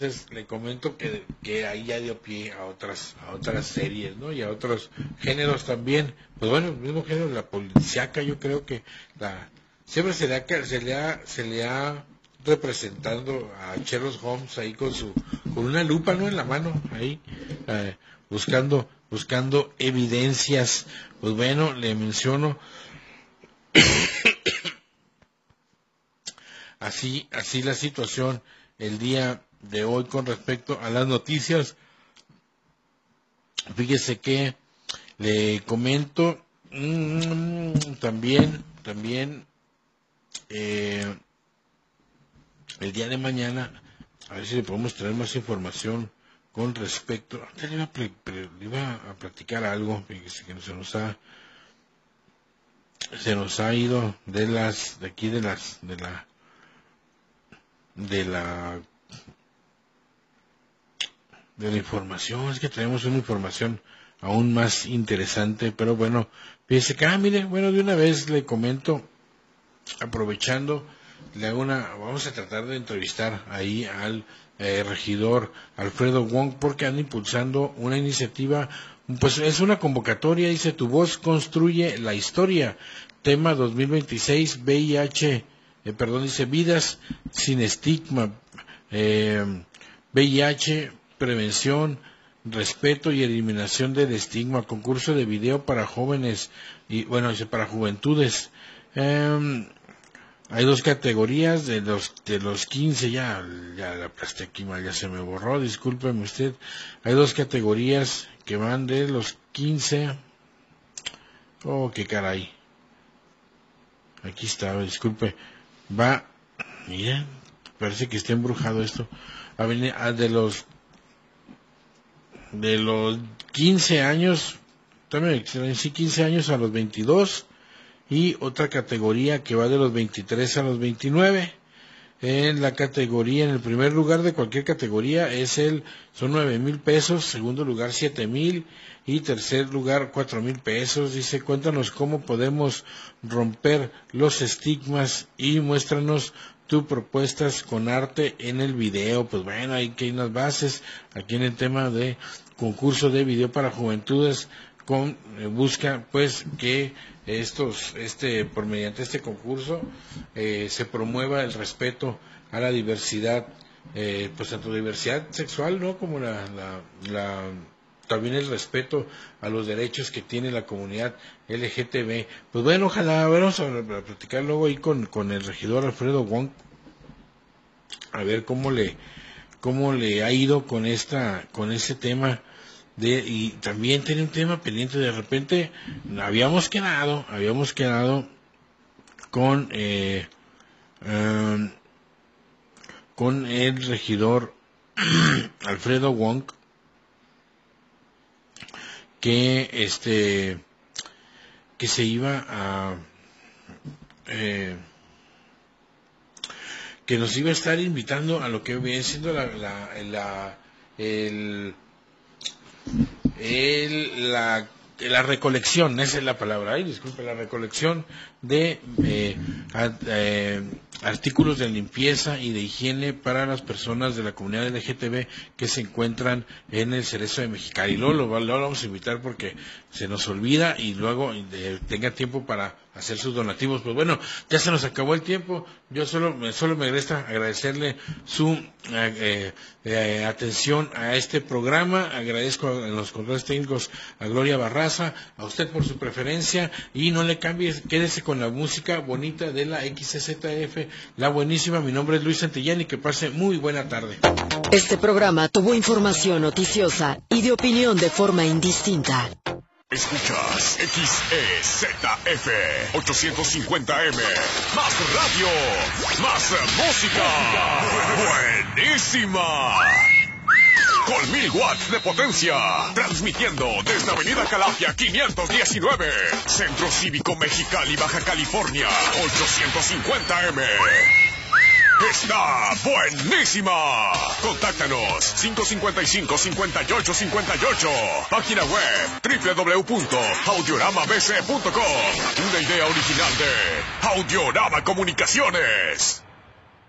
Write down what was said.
entonces le comento que ahí ya dio pie a otras series, ¿no? Y a otros géneros también. Pues bueno, el mismo género, la policíaca, yo creo que siempre se le ha representando a Sherlock Holmes ahí con una lupa, ¿no? En la mano, ahí, buscando evidencias. Pues bueno, le menciono así la situación el día de hoy con respecto a las noticias. Fíjese que le comento también el día de mañana, a ver si le podemos traer más información con respecto. Le iba a platicar algo, fíjese que se nos ha ido de la información. Es que traemos una información aún más interesante, pero bueno, fíjese que, mire, bueno, de una vez le comento, aprovechando, vamos a tratar de entrevistar ahí al regidor Alfredo Wong, porque anda impulsando una iniciativa, pues es una convocatoria, dice: Tu voz construye la historia, tema 2026, dice vidas sin estigma, VIH, prevención, respeto y eliminación del estigma, concurso de video para jóvenes y bueno, dice para juventudes. Hay dos categorías de los 15, ya la aplasté aquí mal, ya se me borró, discúlpeme usted. Hay dos categorías que van de los 15. Oh, qué caray. Aquí está, disculpe. Miren, parece que está embrujado esto. De los 15 años, también sí, 15 años a los 22, y otra categoría que va de los 23 a los 29. En la categoría, en el primer lugar de cualquier categoría son 9,000 pesos, segundo lugar 7,000 y tercer lugar 4,000 pesos. Dice: cuéntanos cómo podemos romper los estigmas y muéstranos tus propuestas con arte en el video. Pues bueno, hay que ir unas bases aquí en el tema de concurso de video para juventudes. Busca pues que por mediante este concurso se promueva el respeto a la diversidad, pues tanto diversidad sexual, ¿no?, como también el respeto a los derechos que tiene la comunidad LGTB. Pues bueno, ojalá, vamos a platicar luego ahí con el regidor Alfredo Wong, a ver cómo le ha ido con ese tema. Y también tiene un tema pendiente. De repente habíamos quedado con el regidor Alfredo Wong, que se iba a que nos iba a estar invitando a lo que viene siendo la recolección, esa es la palabra, la recolección de artículos de limpieza y de higiene para las personas de la comunidad LGTB que se encuentran en el Cerezo de Mexicali. Luego lo vamos a invitar porque se nos olvida y luego tenga tiempo para hacer sus donativos. Pues bueno, ya se nos acabó el tiempo. Yo solo me resta agradecerle su atención a este programa. Agradezco a los controles técnicos a Gloria Barraza, a usted por su preferencia, y no le cambies, quédese con la música bonita de la XCZF, la buenísima. Mi nombre es Luis Santillán y que pase muy buena tarde. Este programa tuvo información noticiosa y de opinión de forma indistinta. Escuchas XEZF 850M. Más radio, más música. Buenísima. Con 1000 watts de potencia. Transmitiendo desde Avenida Calafia 519. Centro Cívico Mexicali, Baja California. 850M. Está buenísima. Contáctanos 555-5858. Página web www.audioramabc.com. Una idea original de Audiorama Comunicaciones.